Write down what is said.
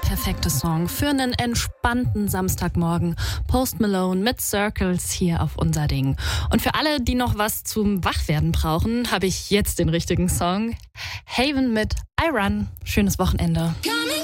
perfekte Song für einen entspannten Samstagmorgen. Post Malone mit Circles hier auf unser Ding. Und für alle, die noch was zum Wachwerden brauchen, habe ich jetzt den richtigen Song. Haven mit I Run. Schönes Wochenende.